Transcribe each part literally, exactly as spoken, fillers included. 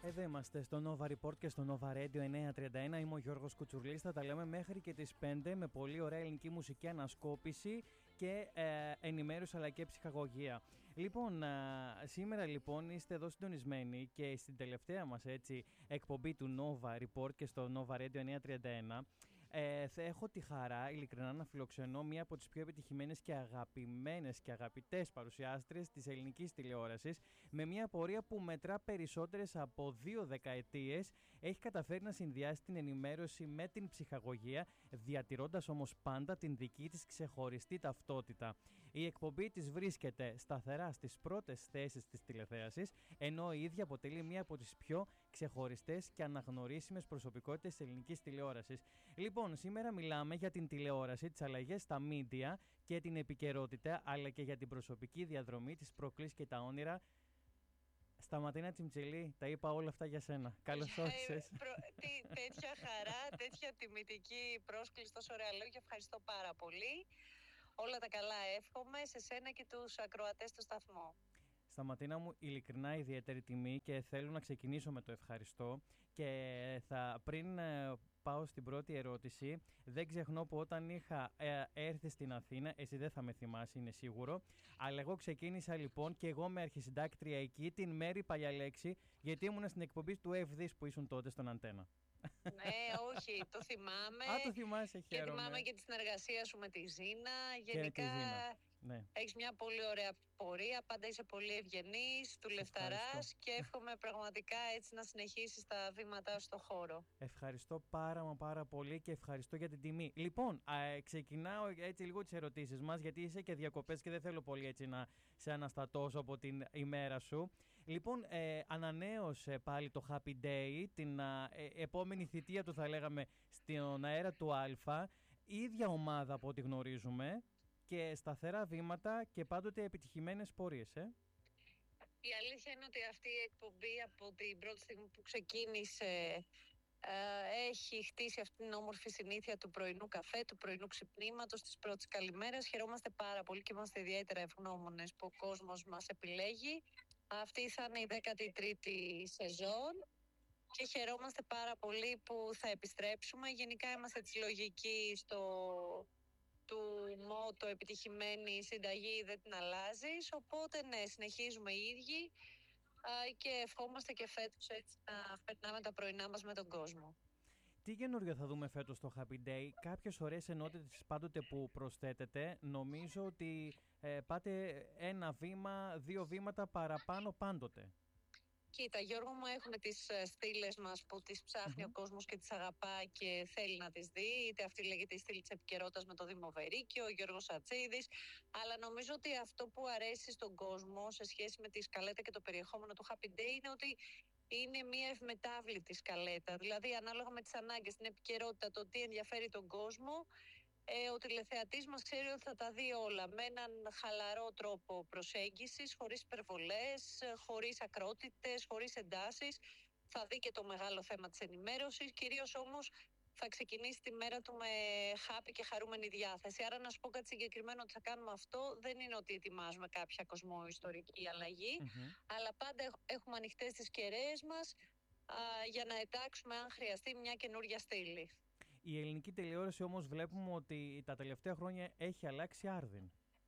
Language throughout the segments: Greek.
Εδώ είμαστε στο Nova Report και στο Nova Radio εννιακόσια τριάντα ένα. Είμαι ο Γιώργος Κουτσουρλής. Θα τα λέμε μέχρι και τις πέντε με πολύ ωραία ελληνική μουσική ανασκόπηση και ε, ενημέρωση αλλά και ψυχαγωγία. Λοιπόν, ε, σήμερα λοιπόν είστε εδώ συντονισμένοι και στην τελευταία μας έτσι, εκπομπή του Nova Report και στο Nova Radio εννιακόσια τριάντα ένα. Ε, θα έχω τη χαρά ειλικρινά να φιλοξενώ μία από τις πιο επιτυχημένες και αγαπημένες και αγαπητές παρουσιάστριες της ελληνικής τηλεόρασης, με μία πορεία που μετρά περισσότερες από δύο δεκαετίες. Έχει καταφέρει να συνδυάσει την ενημέρωση με την ψυχαγωγία, διατηρώντας όμως πάντα την δική της ξεχωριστή ταυτότητα. Η εκπομπή της βρίσκεται σταθερά στις πρώτες θέσεις της τηλεθέασης, ενώ η ίδια αποτελεί μία από τις πιο ξεχωριστές και αναγνωρίσιμες προσωπικότητες της ελληνικής τηλεόρασης. Λοιπόν, σήμερα μιλάμε για την τηλεόραση, τις αλλαγές στα media και την επικαιρότητα, αλλά και για την προσωπική διαδρομή, τις προκλήσεις και τα όνειρα. Σταματίνα Τσιμτσιλή, τα είπα όλα αυτά για σένα. Καλώς όρισες. Τέτοια χαρά, τέτοια τιμητική πρόσκληση, τόσο ωραία λόγια. Ευχαριστώ πάρα πολύ. Όλα τα καλά εύχομαι σε σένα και τους ακροατές του σταθμού. Σταματίνα μου, ειλικρινά ιδιαίτερη τιμή και θέλω να ξεκινήσω με το ευχαριστώ. Και θα πριν πάω στην πρώτη ερώτηση, δεν ξεχνώ που όταν είχα ε, έρθει στην Αθήνα, εσύ δεν θα με θυμάσαι, είναι σίγουρο, αλλά εγώ ξεκίνησα λοιπόν και εγώ με αρχισυντάκτρια εκεί, την Μέρη Παλιαλέξη, γιατί ήμουν στην εκπομπή του Εύδης που ήσουν τότε στον Αντένα. Ναι, όχι, το θυμάμαι. Α, το θυμάσαι, χαίρομαι. Και θυμάμαι και τη συνεργασία σου με τη Ζήνα. Γενικά, και τη Ζήνα. Ναι. Έχεις μια πολύ ωραία πορεία, πάντα είσαι πολύ ευγενής, του λεφταράς και εύχομαι πραγματικά έτσι να συνεχίσεις τα βήματά σου στο χώρο. Ευχαριστώ πάρα μα πάρα πολύ και ευχαριστώ για την τιμή. Λοιπόν, α, ξεκινάω έτσι λίγο τις ερωτήσεις μας, γιατί είσαι και διακοπές και δεν θέλω πολύ έτσι να σε αναστατώσω από την ημέρα σου. Λοιπόν, ε, ανανέωσε πάλι το Happy Day, την α, ε, επόμενη θητεία του θα λέγαμε στον αέρα του Α, η ίδια ομάδα από ό,τι γνωρίζουμε. Και σταθερά βήματα και πάντοτε επιτυχημένες πορείες, ε. Η αλήθεια είναι ότι αυτή η εκπομπή από την πρώτη στιγμή που ξεκίνησε ε, έχει χτίσει αυτή την όμορφη συνήθεια του πρωινού καφέ, του πρωινού ξυπνήματος, της πρώτης καλημέρας. Χαιρόμαστε πάρα πολύ και είμαστε ιδιαίτερα ευγνώμονες που ο κόσμος μας επιλέγει. Αυτή θα είναι η δέκατη τρίτη σεζόν και χαιρόμαστε πάρα πολύ που θα επιστρέψουμε. Γενικά είμαστε της λογική στο... του μότο επιτυχημένη συνταγή δεν την αλλάζεις, οπότε ναι, συνεχίζουμε οι ίδιοι α, και ευχόμαστε και φέτος έτσι να περνάμε τα πρωινά μας με τον κόσμο. Τι καινούριο θα δούμε φέτος στο Happy Day? Κάποιες ωραίες ενότητες πάντοτε που προσθέτετε, νομίζω ότι ε, πάτε ένα βήμα, δύο βήματα παραπάνω πάντοτε. Κοίτα, Γιώργο μου, έχουμε τις στήλες μας που τις ψάχνει mm-hmm. ο κόσμος και τις αγαπά και θέλει να τις δει. Είτε αυτή λέγεται η στήλη της επικαιρότητας με το Δήμο Βερίκιο, ο Γιώργος Ατσίδης. Αλλά νομίζω ότι αυτό που αρέσει στον κόσμο σε σχέση με τη σκαλέτα και το περιεχόμενο του Happy Day είναι ότι είναι μια ευμετάβλητη σκαλέτα. Δηλαδή, ανάλογα με τις ανάγκες, την επικαιρότητα, το τι ενδιαφέρει τον κόσμο, Ε, ο τηλεθεατής μας ξέρει ότι θα τα δει όλα με έναν χαλαρό τρόπο προσέγγισης, χωρίς υπερβολές, χωρίς ακρότητες, χωρίς εντάσεις. Θα δει και το μεγάλο θέμα της ενημέρωσης, κυρίως όμως θα ξεκινήσει τη μέρα του με happy και χαρούμενη διάθεση. Άρα να σου πω κάτι συγκεκριμένο ότι θα κάνουμε αυτό, δεν είναι ότι ετοιμάζουμε κάποια κοσμοϊστορική αλλαγή, mm-hmm. αλλά πάντα έχουμε ανοιχτές τις κεραίες μας α, για να εντάξουμε αν χρειαστεί μια καινούργια στήλη. Η ελληνική τηλεόραση όμως βλέπουμε ότι τα τελευταία χρόνια έχει αλλάξει άρδιν.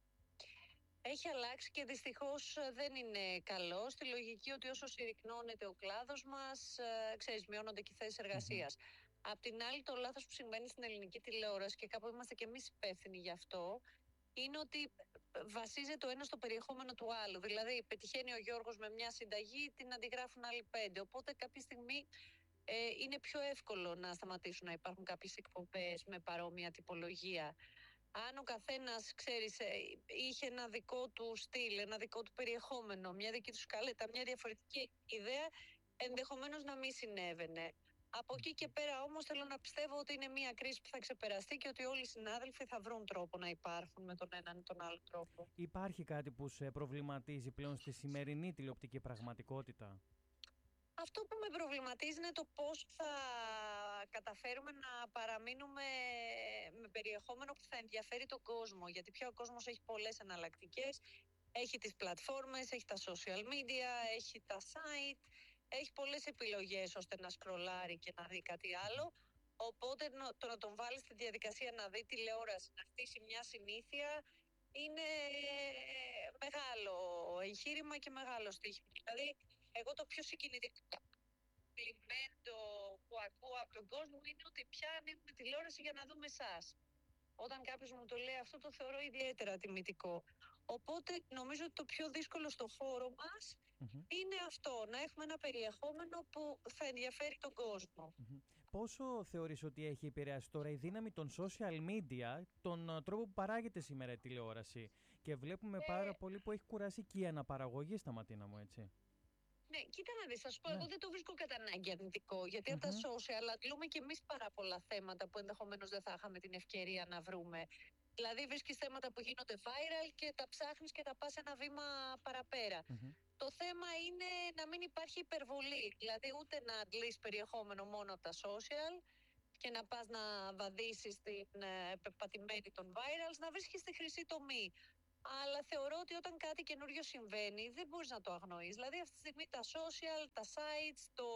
Έχει αλλάξει και δυστυχώς δεν είναι καλό, στη λογική ότι όσο συρρυκνώνεται ο κλάδος μας, ξέρεις, μειώνονται και οι θέσεις εργασίας. Mm-hmm. Απ' την άλλη, το λάθος που συμβαίνει στην ελληνική τηλεόραση και κάπου είμαστε και εμείς υπεύθυνοι γι' αυτό, είναι ότι βασίζεται το ένα στο περιεχόμενο του άλλου. Δηλαδή, πετυχαίνει ο Γιώργος με μια συνταγή, την αντιγράφουν άλλοι πέντε. Οπότε κάποια στιγμή Ε, είναι πιο εύκολο να σταματήσουν να υπάρχουν κάποιες εκπομπές με παρόμοια τυπολογία. Αν ο καθένας, ξέρεις, είχε ένα δικό του στυλ, ένα δικό του περιεχόμενο, μια δική του σκαλέτα, μια διαφορετική ιδέα, ενδεχομένως να μην συνέβαινε. Από εκεί και πέρα όμως θέλω να πιστεύω ότι είναι μια κρίση που θα ξεπεραστεί και ότι όλοι οι συνάδελφοι θα βρουν τρόπο να υπάρχουν με τον έναν ή τον άλλο τρόπο. Υπάρχει κάτι που σε προβληματίζει πλέον στη σημερινή τηλεοπτική πραγματικότητα? Αυτό που με προβληματίζει είναι το πώς θα καταφέρουμε να παραμείνουμε με περιεχόμενο που θα ενδιαφέρει τον κόσμο. Γιατί πια ο κόσμος έχει πολλές εναλλακτικές. Έχει τις πλατφόρμες, έχει τα social media, έχει τα site, έχει πολλές επιλογές ώστε να σκρολάρει και να δει κάτι άλλο. Οπότε το να τον βάλει στη διαδικασία να δει τηλεόραση, να χτίσει μια συνήθεια, είναι μεγάλο εγχείρημα και μεγάλο στοίχημα. Δηλαδή, εγώ το πιο συγκινητικό που ακούω από τον κόσμο είναι ότι πια ανοίγουμε τηλεόραση για να δούμε εσάς. Όταν κάποιος μου το λέει αυτό, το θεωρώ ιδιαίτερα τιμητικό. Οπότε νομίζω ότι το πιο δύσκολο στο χώρο μας mm-hmm. είναι αυτό, να έχουμε ένα περιεχόμενο που θα ενδιαφέρει τον κόσμο. Mm-hmm. Πόσο θεωρείς ότι έχει επηρεάσει τώρα η δύναμη των social media, τον τρόπο που παράγεται σήμερα η τηλεόραση? Και βλέπουμε ε... πάρα πολύ που έχει κουράσει και η αναπαραγωγή στα Ματίνα μου, έτσι. Ναι, κοίτα να δεις, θα σου πω, ναι. εγώ δεν το βρίσκω κατά ανάγκη αρνητικό, γιατί mm-hmm. από τα social αντλούμε και εμείς πάρα πολλά θέματα που ενδεχομένως δεν θα είχαμε την ευκαιρία να βρούμε. Δηλαδή βρίσκεις θέματα που γίνονται viral και τα ψάχνεις και τα πας ένα βήμα παραπέρα. Mm-hmm. Το θέμα είναι να μην υπάρχει υπερβολή, δηλαδή ούτε να αντλείς περιεχόμενο μόνο από τα social και να πας να βαδίσεις την ε, πεπατημένη των virals, να βρίσκεις τη χρυσή τομή. Αλλά θεωρώ ότι όταν κάτι καινούριο συμβαίνει δεν μπορείς να το αγνοείς. Δηλαδή αυτή τη στιγμή τα social, τα sites, το,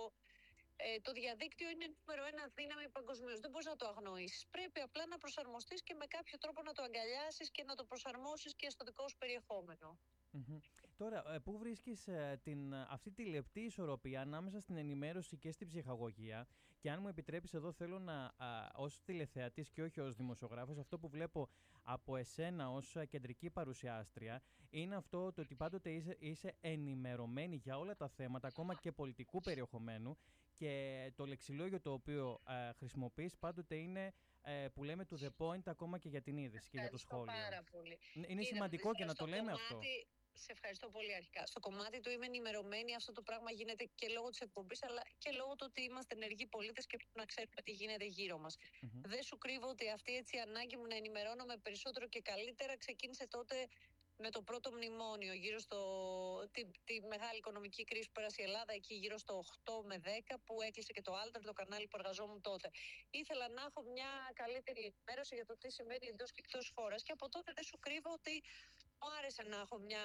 ε, το διαδίκτυο είναι νούμερο ένα δύναμη παγκοσμίως. Δεν μπορείς να το αγνοήσεις. Πρέπει απλά να προσαρμοστείς και με κάποιο τρόπο να το αγκαλιάσεις και να το προσαρμόσεις και στο δικό σου περιεχόμενο. Mm-hmm. Τώρα, πού βρίσκεις ε, την, αυτή τη λεπτή ισορροπία ανάμεσα στην ενημέρωση και στην ψυχαγωγία? Και αν μου επιτρέπεις, εδώ θέλω να, α, ως τηλεθεατής και όχι ως δημοσιογράφος, αυτό που βλέπω από εσένα ως κεντρική παρουσιάστρια είναι αυτό το ότι πάντοτε είσαι, είσαι ενημερωμένη για όλα τα θέματα, ακόμα και πολιτικού περιεχομένου, και το λεξιλόγιο το οποίο ε, χρησιμοποιείς πάντοτε είναι ε, που λέμε to the point, ακόμα και για την είδηση και για το σχόλιο. Πάρα πολύ. Είναι Είδα, σημαντικό και να το λέμε κομμάτι... αυτό. Σε ευχαριστώ πολύ αρχικά. Στο κομμάτι του είμαι ενημερωμένη, αυτό το πράγμα γίνεται και λόγω της εκπομπής, αλλά και λόγω του ότι είμαστε ενεργοί πολίτες και πρέπει να ξέρουμε τι γίνεται γύρω μας. Mm-hmm. Δεν σου κρύβω ότι αυτή έτσι η ανάγκη μου να ενημερώνομαι περισσότερο και καλύτερα ξεκίνησε τότε με το πρώτο μνημόνιο, γύρω στο, τη, τη μεγάλη οικονομική κρίση που πέρασε η Ελλάδα, εκεί γύρω στο οκτώ με δέκα, που έκλεισε και το Alter, το κανάλι που εργαζόμουν τότε. Ήθελα να έχω μια καλύτερη ενημέρωση για το τι συμβαίνει εντός και εκτός χώρας, και από τότε δεν σου κρύβω ότι μου άρεσε να έχω μια...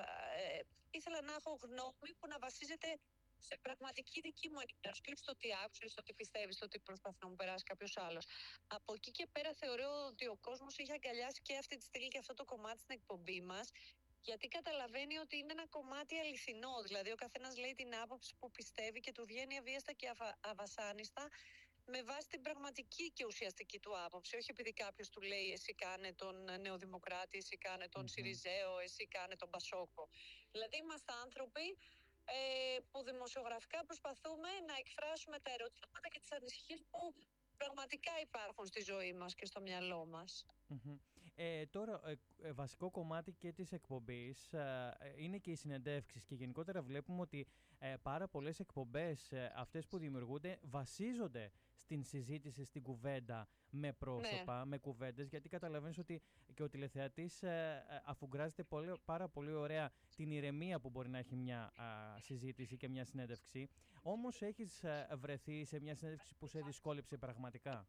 Ε, ήθελα να έχω γνώμη που να βασίζεται σε πραγματική δική μου ενημέρωση, και στο τι άκουσες, στο τι πιστεύεις, στο τι προσπαθεί να μου περάσει κάποιος άλλος. Από εκεί και πέρα θεωρώ ότι ο κόσμος είχε αγκαλιάσει και αυτή τη στήλη και αυτό το κομμάτι στην εκπομπή μας, γιατί καταλαβαίνει ότι είναι ένα κομμάτι αληθινό. Δηλαδή ο καθένας λέει την άποψη που πιστεύει και του βγαίνει αβίαστα και αβα... αβασάνιστα, με βάση την πραγματική και ουσιαστική του άποψη. Όχι επειδή κάποιος του λέει εσύ κάνε τον Νεοδημοκράτη, εσύ κάνε τον mm-hmm. Σιριζέο, εσύ κάνε τον Πασόκο. Δηλαδή είμαστε άνθρωποι ε, που δημοσιογραφικά προσπαθούμε να εκφράσουμε τα ερωτήματα και τις ανησυχίες που πραγματικά υπάρχουν στη ζωή μας και στο μυαλό μας. Mm-hmm. Ε, τώρα, ε, ε, βασικό κομμάτι και της εκπομπής ε, είναι και οι συνεντεύξεις, και γενικότερα βλέπουμε ότι ε, πάρα πολλές εκπομπές, ε, αυτές που δημιουργούνται, βασίζονται στην συζήτηση, στην κουβέντα με πρόσωπα, ναι. με κουβέντες, γιατί καταλαβαίνεις ότι και ο τηλεθεατής ε, αφουγκράζεται πολύ, πάρα πολύ ωραία την ηρεμία που μπορεί να έχει μια α, συζήτηση και μια συνέντευξη. Όμως έχεις α, βρεθεί σε μια συνέντευξη που σε δυσκόλεψε πραγματικά?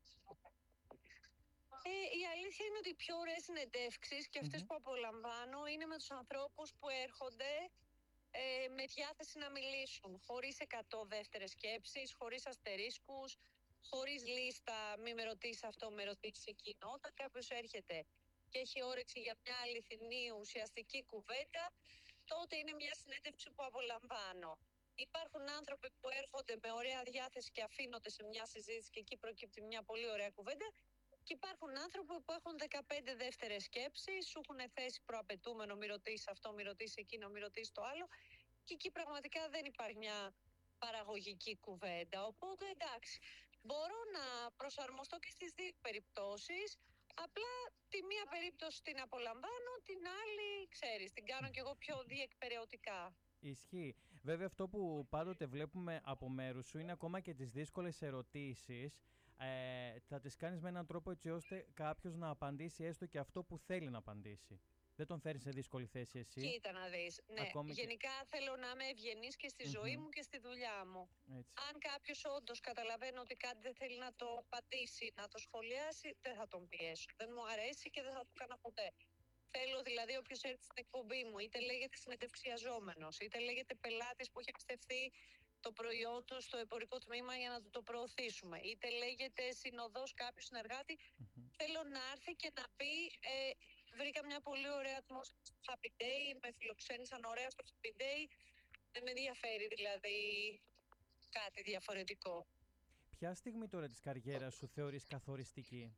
Ε, η αλήθεια είναι ότι οι πιο ωραίες συνεντεύξεις και αυτές mm-hmm. που απολαμβάνω είναι με τους ανθρώπους που έρχονται ε, με διάθεση να μιλήσουν, χωρίς εκατό δεύτερες σκέψεις, χωρίς αστερίσκους, χωρίς λίστα, μη με ρωτήσεις αυτό, με ρωτήσεις εκείνο. Όταν κάποιος έρχεται και έχει όρεξη για μια αληθινή ουσιαστική κουβέντα, τότε είναι μια συνέντευξη που απολαμβάνω. Υπάρχουν άνθρωποι που έρχονται με ωραία διάθεση και αφήνονται σε μια συζήτηση και εκεί προκύπτει μια πολύ ωραία κουβέντα. Και υπάρχουν άνθρωποι που έχουν δεκαπέντε δεύτερες σκέψεις, σου έχουν θέσει προαπαιτούμενο, μη ρωτήσεις αυτό, μη ρωτήσεις εκείνο, μη ρωτήσεις το άλλο, και εκεί πραγματικά δεν υπάρχει μια παραγωγική κουβέντα. Οπότε εντάξει, μπορώ να προσαρμοστώ και στις δύο περιπτώσεις, απλά τη μία περίπτωση την απολαμβάνω, την άλλη, ξέρεις, την κάνω κι εγώ πιο διεκπεραιωτικά. Ισχύει. Βέβαια, αυτό που πάντοτε βλέπουμε από μέρους σου είναι ακόμα και τις δύσκολες ερωτήσεις. Ε, θα τις κάνεις με έναν τρόπο έτσι ώστε κάποιος να απαντήσει έστω και αυτό που θέλει να απαντήσει. Δεν τον φέρνεις σε δύσκολη θέση εσύ. Κοίτα να δεις. Ναι. Γενικά και... θέλω να είμαι ευγενής και στη mm-hmm. ζωή μου και στη δουλειά μου. Έτσι. Αν κάποιος όντως καταλαβαίνει ότι κάτι δεν θέλει να το απαντήσει, να το σχολιάσει, δεν θα τον πιέσω. Δεν μου αρέσει και δεν θα το κάνω ποτέ. Θέλω δηλαδή όποιος έρθει στην εκπομπή μου, είτε λέγεται συνεντευξιαζόμενος, είτε λέγεται πελάτης που έχει εμπιστευτεί το προϊόν του στο εμπορικό τμήμα για να το προωθήσουμε. Είτε λέγεται συνοδός κάποιου συνεργάτη, mm-hmm. θέλω να έρθει και να πει ε, βρήκα μια πολύ ωραία ατμόσφαιρα στο Happy Day, με φιλοξένησαν ωραία στο Happy Day, δεν με ενδιαφέρει δηλαδή κάτι διαφορετικό. Ποια στιγμή τώρα της καριέρας σου θεωρείς καθοριστική?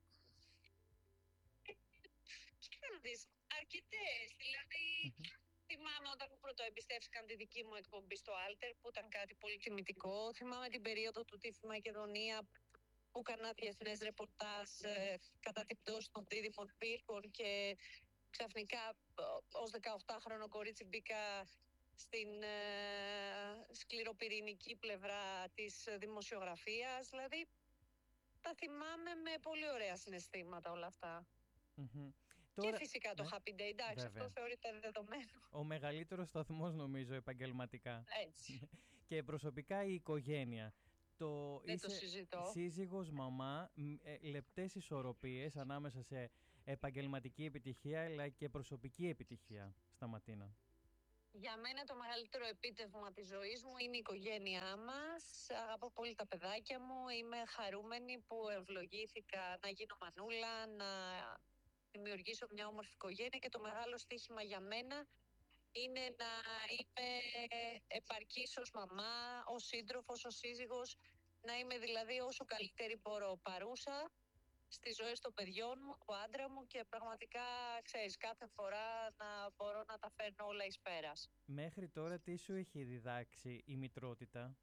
Κοίτα να δεις, αρκετές, δηλαδή... Mm-hmm. Θυμάμαι όταν μου πρωτοεμπιστεύτηκαν τη δική μου εκπομπή στο Alter, που ήταν κάτι πολύ τιμητικό. Θυμάμαι την περίοδο του τύφη Μακεδονία, που έκανα διεθνές ρεπορτάζ ε, κατά την πτώση των δίδυμων πύργων και ξαφνικά ως δεκαοκτάχρονο κορίτσι μπήκα στην ε, σκληροπυρηνική πλευρά της δημοσιογραφίας. Δηλαδή, τα θυμάμαι με πολύ ωραία συναισθήματα όλα αυτά. Mm-hmm. Και τώρα, φυσικά το ναι, Happy Day, εντάξει, βέβαια. Αυτό θεωρείται δεδομένο. Ο μεγαλύτερος σταθμός νομίζω επαγγελματικά. Έτσι. Και προσωπικά η οικογένεια. Το Δεν το συζητώ. Σύζυγος, μαμά, ε, λεπτές ισορροπίες ανάμεσα σε επαγγελματική επιτυχία αλλά και προσωπική επιτυχία, Σταματίνα. Για μένα το μεγαλύτερο επίτευγμα της ζωής μου είναι η οικογένειά μας. Αγαπώ πολύ τα παιδάκια μου. Είμαι χαρούμενη που ευλογήθηκα να γίνω μανούλα, να δημιουργήσω μια όμορφη οικογένεια και το μεγάλο στοίχημα για μένα είναι να είμαι επαρκής ως μαμά, ως σύντροφος, ως σύζυγος, να είμαι δηλαδή όσο καλύτερη μπορώ παρούσα στις ζωές των παιδιών μου, του άντρα μου και πραγματικά, ξέρεις, κάθε φορά να μπορώ να τα φέρνω όλα εις πέρας. Μέχρι τώρα τι σου έχει διδάξει η μητρότητα?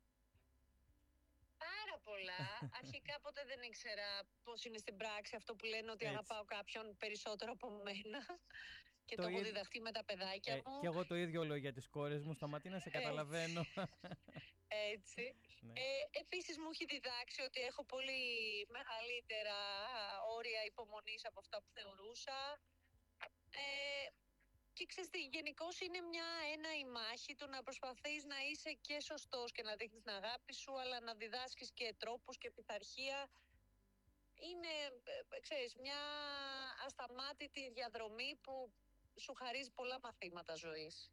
Πάρα πολλά. Αρχικά ποτέ δεν ήξερα πώς είναι στην πράξη αυτό που λένε ότι Έτσι. Αγαπάω κάποιον περισσότερο από μένα. Και το, το έχω ίδ... διδαχτεί με τα παιδάκια ε, μου. Και εγώ το ίδιο λέω για τις κόρες μου. Σταματίνα, σε καταλαβαίνω. Έτσι. Ναι. Ε, επίσης μου έχει διδάξει ότι έχω πολύ μεγαλύτερα όρια υπομονής από αυτά που θεωρούσα. Ε, και ξέρεις τι, γενικώς είναι μια έναη μάχη του να προσπαθείς να είσαι και σωστός και να δείχνεις την αγάπη σου, αλλά να διδάσκεις και τρόπους και πειθαρχία. Είναι, ξέρεις, μια ασταμάτητη διαδρομή που σου χαρίζει πολλά μαθήματα ζωής.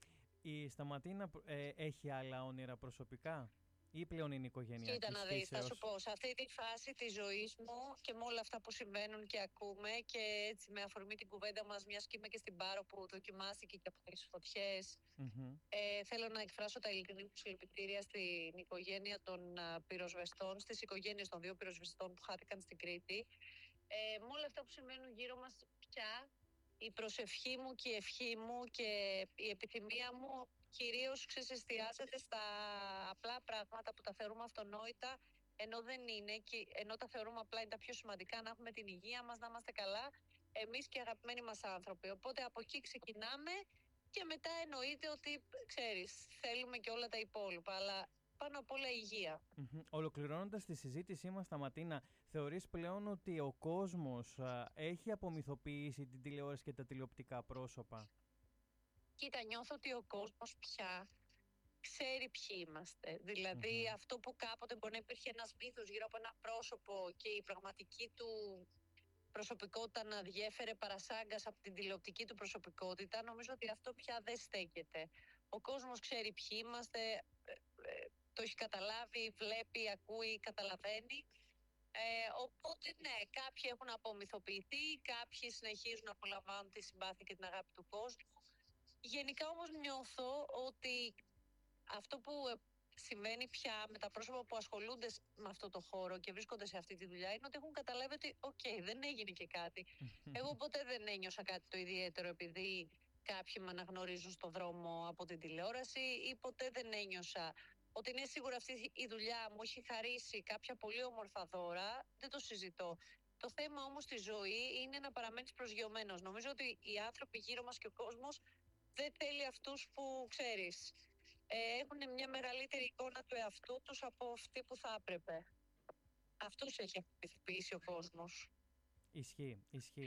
Η Σταματίνα ε, έχει άλλα όνειρα προσωπικά ή πλέον είναι οικογενειακή? Κοίτα να δεις, θα σου πω, σε αυτή τη φάση της ζωής μου και με όλα αυτά που συμβαίνουν και ακούμε και έτσι με αφορμή την κουβέντα μας, μιας και είμαι και στην Πάρο που δοκιμάστηκε και από τις φωτιές, mm-hmm. ε, θέλω να εκφράσω τα ειλικρινή μου συλληπιτήρια στην οικογένεια των uh, πυροσβεστών, στις οικογένειες των δύο πυροσβεστών που χάθηκαν στην Κρήτη. Ε, με όλα αυτά που συμβαίνουν γύρω μας πια, η προσευχή μου και η ευχή μου και η επιθυμία μου κυρίως εστιάζεται στα απλά πράγματα που τα θεωρούμε αυτονόητα, ενώ δεν είναι, και ενώ τα θεωρούμε απλά είναι τα πιο σημαντικά, να έχουμε την υγεία μας, να είμαστε καλά, εμείς και οι αγαπημένοι μας άνθρωποι. Οπότε από εκεί ξεκινάμε και μετά εννοείται ότι, ξέρεις, θέλουμε και όλα τα υπόλοιπα, αλλά πάνω απ' όλα υγεία. Mm-hmm. Ολοκληρώνοντας τη συζήτησή μας, Σταματίνα, θεωρείς πλέον ότι ο κόσμος α, έχει απομυθοποιήσει την τηλεόραση και τα τηλεοπτικά πρόσωπα? Κοίτα, νιώθω ότι ο κόσμος πια ξέρει ποιοι είμαστε. Δηλαδή mm-hmm. αυτό που κάποτε μπορεί να υπήρχε ένας μύθος γύρω από ένα πρόσωπο και η πραγματική του προσωπικότητα να διέφερε παρασάγκας από την τηλεοπτική του προσωπικότητα, νομίζω ότι αυτό πια δεν στέκεται. Ο κόσμος ξέρει ποιοι είμαστε, ε, ε, το έχει καταλάβει, βλέπει, ακούει, καταλαβαίνει. Ε, οπότε ναι, κάποιοι έχουν απομυθοποιηθεί, κάποιοι συνεχίζουν να απολαμβάνουν τη συμπάθεια και την αγάπη του κόσμου. Γενικά όμως νιώθω ότι αυτό που συμβαίνει πια με τα πρόσωπα που ασχολούνται με αυτό το χώρο και βρίσκονται σε αυτή τη δουλειά είναι ότι έχουν καταλάβει ότι οκ, okay, δεν έγινε και κάτι. Εγώ ποτέ δεν ένιωσα κάτι το ιδιαίτερο επειδή κάποιοι με αναγνωρίζουν στο δρόμο από την τηλεόραση ή ποτέ δεν ένιωσα ότι είναι σίγουρα αυτή η δουλειά μου έχει χαρίσει κάποια πολύ όμορφα δώρα, δεν το συζητώ. Το θέμα όμως στη ζωή είναι να παραμένεις προσγειωμένος. Νομίζω ότι οι άνθρωποι γύρω μας και ο κόσμος δεν θέλει αυτούς που, ξέρεις, ε, έχουν μια μεγαλύτερη εικόνα του εαυτού τους από αυτή που θα έπρεπε. Αυτούς έχει απομυθοποιήσει ο κόσμος. Ισχύει, ισχύει.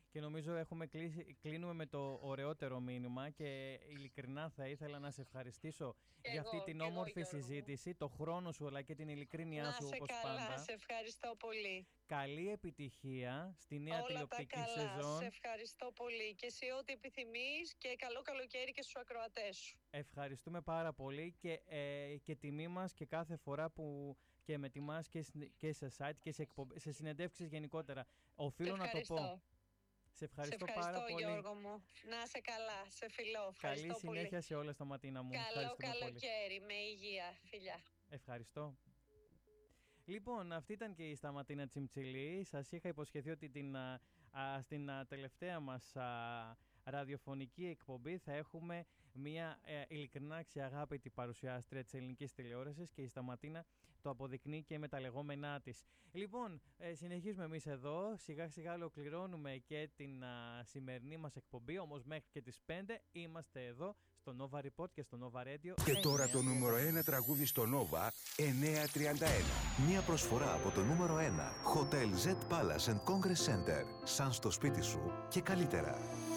Και νομίζω έχουμε κλείσει, κλείνουμε με το ωραιότερο μήνυμα και ειλικρινά θα ήθελα να σε ευχαριστήσω Και για εγώ, αυτή την και όμορφη εγώ, Γιώργο μου. συζήτηση, το χρόνο σου αλλά και την ειλικρίνειά Να σου σε όπως καλά, πάντα. σε ευχαριστώ πολύ. Καλή επιτυχία στη νέα Όλα τηλεοπτική τα καλά, σεζόν. σε ευχαριστώ πολύ και εσύ ό,τι επιθυμείς και καλό καλοκαίρι και στους ακροατές σου. Ευχαριστούμε πάρα πολύ και, ε, και τιμή μας και κάθε φορά που και με τιμάς και, και σε site και σε, εκπομπ... σε συνεντεύξεις γενικότερα. Οφείλω να το πω. Σε ευχαριστώ, σε ευχαριστώ πάρα πολύ. Γιώργο μου. Να είσαι καλά, σε φιλώ. Ευχαριστώ Καλή συνέχεια πολύ. σε όλα στο Ματίνα μου. Καλό καλοκαίρι, με υγεία, φιλιά. Ευχαριστώ. Λοιπόν, αυτή ήταν και η Σταματίνα Τσιμτσιλή. Σας είχα υποσχεθεί ότι την, α, α, στην α, τελευταία μας α, ραδιοφωνική εκπομπή θα έχουμε μια ε, ειλικρινά αξιαγάπητη παρουσιάστρια της ελληνικής τηλεόρασης και η Σταματίνα το αποδεικνύει και με τα λεγόμενά της. Λοιπόν, ε, συνεχίζουμε εμείς εδώ, σιγά σιγά ολοκληρώνουμε και την α, σημερινή μας εκπομπή, όμως μέχρι και τις πέντε είμαστε εδώ στο Nova Report και στο Nova Radio. Και τώρα το νούμερο ένα τραγούδι στο Nova εννιακόσια τριάντα ένα. Μία προσφορά από το νούμερο ένα Hotel Z Palace and Congress Center. Σαν στο σπίτι σου και καλύτερα.